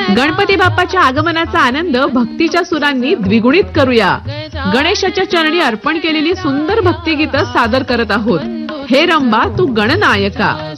गणपती बाप्पाच्या आगमनाचा आनंद भक्तीच्या सुरांनी द्विगुणित करूया। गणेशाच्या चरणी अर्पण केलेली सुंदर भक्तिगीतं सादर करत आहोत। हे रंबा तू गणनायका।